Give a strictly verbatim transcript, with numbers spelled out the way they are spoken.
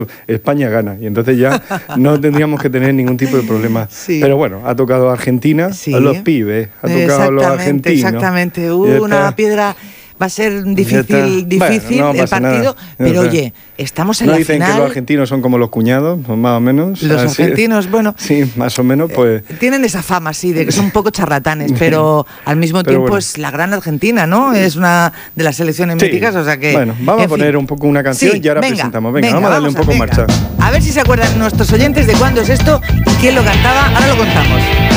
España gana y entonces ya no tendríamos que tener ningún tipo de problema. Sí. Pero bueno, ha tocado Argentina, Sí. a los pibes, ha tocado a los argentinos. Exactamente, una piedra. Va a ser difícil, difícil bueno, no el partido, nada. pero oye, estamos en no la dicen final. Que los argentinos son como los cuñados, pues más o menos. Los así argentinos, es. bueno. Sí, más o menos, pues. Eh, tienen esa fama, sí, de que son un poco charlatanes, pero al mismo pero tiempo bueno. es la gran Argentina, ¿no? Es una de las selecciones sí. míticas, o sea que. Bueno, vamos a poner fin. un poco una canción sí, y ahora venga, presentamos. Venga, venga, vamos a darle vamos un poco a, marcha. A ver si se acuerdan nuestros oyentes de cuándo es esto y quién lo cantaba, ahora lo contamos.